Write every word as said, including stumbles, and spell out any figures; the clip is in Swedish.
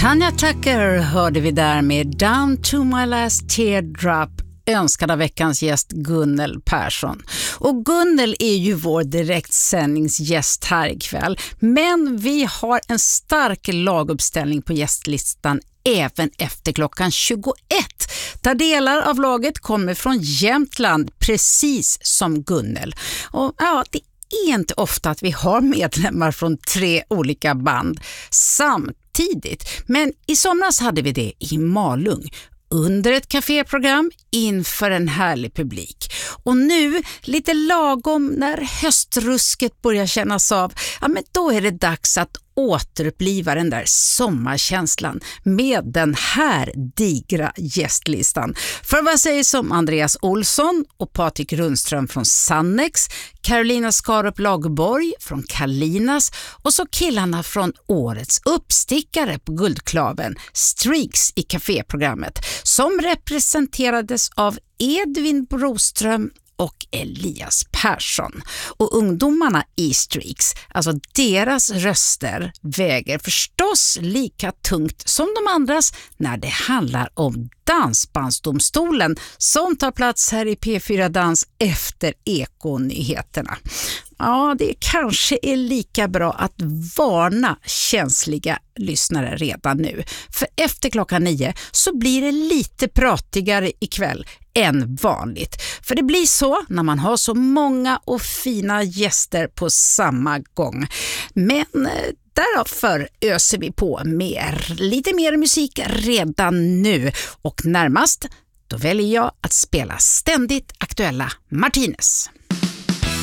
Tanya Tucker hörde vi där med Down to my last teardrop, önskad av veckans gäst Gunnel Persson. Och Gunnel är ju vår direktsändningsgäst här ikväll. Men vi har en stark laguppställning på gästlistan även efter klockan tjugoett. Där delar av laget kommer från Jämtland, precis som Gunnel. Och ja, det är inte ofta att vi har medlemmar från tre olika band samtidigt. Men i somras hade vi det i Malung under ett kaféprogram inför en härlig publik. Och nu, lite lagom när höstrusket börjar kännas av, ja men då är det dags att återuppliva den där sommarkänslan med den här digra gästlistan. För vad säger som Andreas Olsson och Patrik Rundström från Sannex, Carolina Skarup Lagerborg från Kalinas och så killarna från årets uppstickare på Guldklaven, Streaks i kaféprogrammet, som representerades av Edvin Broström och Elias Persson. Och ungdomarna i Streaks, alltså deras röster väger förstås lika tungt som de andras när det handlar om Dansbandsdomstolen som tar plats här i P fyra Dans efter Ekonyheterna. Ja, det kanske är lika bra att varna känsliga lyssnare redan nu. För efter klockan nio så blir det lite pratigare ikväll än vanligt. För det blir så när man har så många och fina gäster på samma gång. Men därför öser vi på mer, lite mer musik redan nu. Och närmast, då väljer jag att spela ständigt aktuella Martinez.